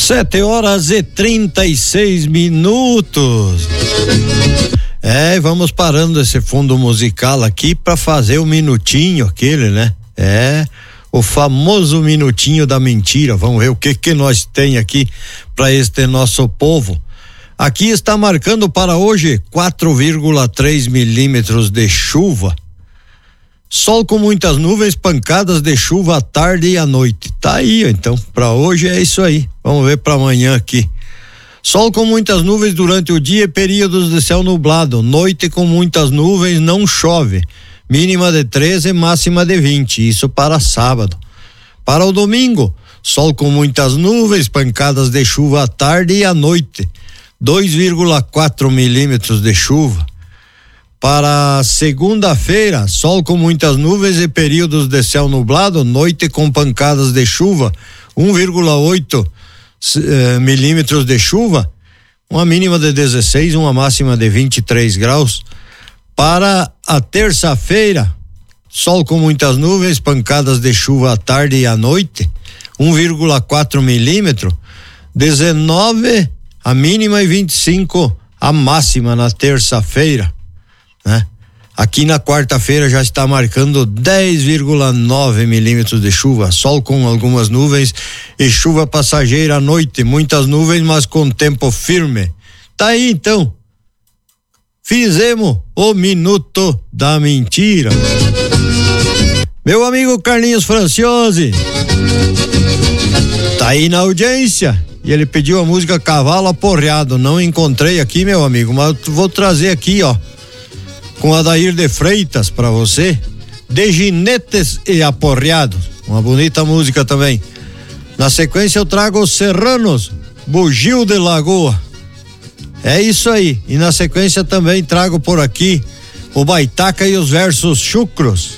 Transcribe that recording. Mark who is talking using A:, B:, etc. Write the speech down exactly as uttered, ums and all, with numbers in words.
A: Sete horas e trinta e seis minutos. É, vamos parando esse fundo musical aqui para fazer o minutinho aquele, né? É, o famoso minutinho da mentira. Vamos ver o que que nós tem aqui para este nosso povo. Aqui está marcando para hoje quatro vírgula três milímetros de chuva. Sol com muitas nuvens, pancadas de chuva à tarde e à noite. Tá aí, então, para hoje é isso aí. Vamos ver para amanhã aqui. Sol com muitas nuvens durante o dia e períodos de céu nublado. Noite com muitas nuvens, não chove. Mínima de treze, máxima de vinte. Isso para sábado. Para o domingo, sol com muitas nuvens, pancadas de chuva à tarde e à noite. dois vírgula quatro milímetros de chuva. Para segunda-feira, sol com muitas nuvens e períodos de céu nublado, noite com pancadas de chuva, um vírgula oito eh, milímetros de chuva, uma mínima de dezesseis, uma máxima de vinte e três graus. Para a terça-feira, sol com muitas nuvens, pancadas de chuva à tarde e à noite, um vírgula quatro milímetro, dezenove a mínima e vinte e cinco a máxima na terça-feira. Né? Aqui na quarta-feira já está marcando dez vírgula nove milímetros de chuva, sol com algumas nuvens e chuva passageira à noite, muitas nuvens, mas com tempo firme. Tá aí então. Fizemos o minuto da mentira. Meu amigo Carlinhos Franciosi tá aí na audiência e ele pediu a música Cavalo Aporreado. Não encontrei aqui, meu amigo, mas vou trazer aqui, ó, com Adair de Freitas para você, De Ginetes e Aporreados, uma bonita música também. Na sequência eu trago os Serranos, Bugio de Lagoa. É isso aí. E na sequência também trago por aqui o Baitaca e os Versos Chucros.